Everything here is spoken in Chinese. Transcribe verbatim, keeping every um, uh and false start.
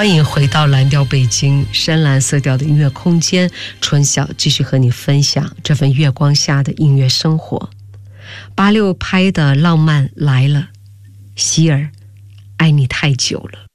欢迎回到蓝调北京深蓝色调的音乐空间，春晓继续和你分享这份月光下的音乐生活。八六拍的浪漫来了，希尔，爱你太久了。